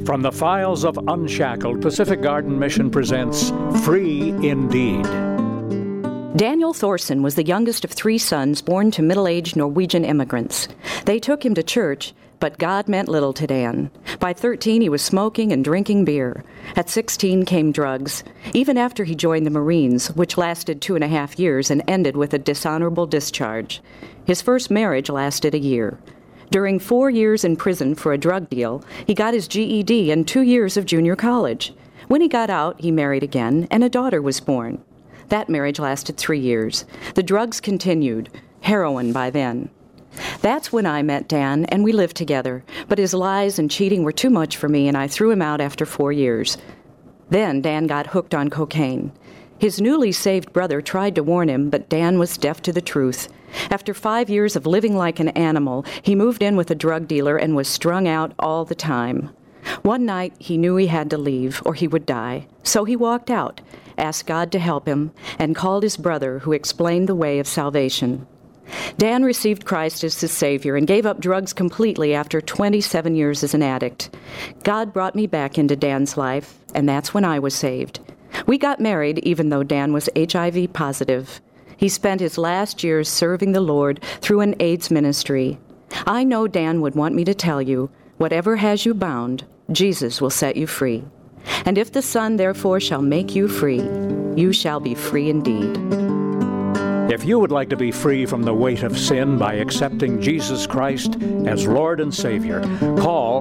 From the files of Unshackled, Pacific Garden Mission presents Free Indeed. Daniel Thorson was the youngest of 3 sons born to middle-aged Norwegian immigrants. They took him to church, but God meant little to Dan. By 13, he was smoking and drinking beer. At 16 came drugs, even after he joined the Marines, which lasted 2.5 years and ended with a dishonorable discharge. His first marriage lasted a year. During 4 years in prison for a drug deal, he got his GED and 2 years of junior college. When he got out, he married again, and a daughter was born. That marriage lasted 3 years. The drugs continued, heroin by then. That's when I met Dan, and we lived together, but his lies and cheating were too much for me, and I threw him out after 4 years. Then Dan got hooked on cocaine. His newly saved brother tried to warn him, but Dan was deaf to the truth. After 5 years of living like an animal, he moved in with a drug dealer and was strung out all the time. One night, he knew he had to leave, or he would die. So he walked out, asked God to help him, and called his brother, who explained the way of salvation. Dan received Christ as his Savior and gave up drugs completely after 27 years as an addict. God brought me back into Dan's life, and that's when I was saved. We got married even though Dan was HIV positive. He spent his last years serving the Lord through an AIDS ministry. I know Dan would want me to tell you, whatever has you bound, Jesus will set you free. And if the Son therefore shall make you free, you shall be free indeed. If you would like to be free from the weight of sin by accepting Jesus Christ as Lord and Savior, call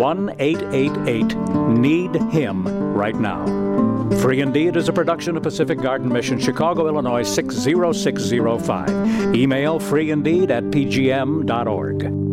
1-888-NEED-HIM right now. Free Indeed is a production of Pacific Garden Mission, Chicago, Illinois 60605. Email freeindeed@pgm.org.